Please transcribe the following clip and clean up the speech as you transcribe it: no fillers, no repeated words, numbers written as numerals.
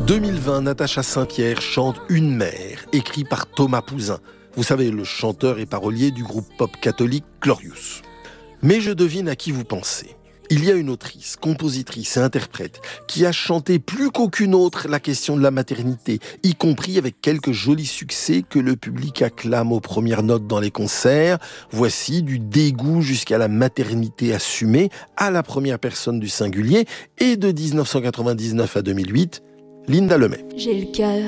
2020, Natacha Saint-Pierre chante Une mère, écrit par Thomas Pouzin. Vous savez, le chanteur et parolier du groupe pop catholique Glorious. Mais je devine à qui vous pensez. Il y a une autrice, compositrice et interprète qui a chanté plus qu'aucune autre la question de la maternité, y compris avec quelques jolis succès que le public acclame aux premières notes dans les concerts. Voici du dégoût jusqu'à la maternité assumée à la première personne du singulier, et de 1999 à 2008, Linda Lemay. J'ai le cœur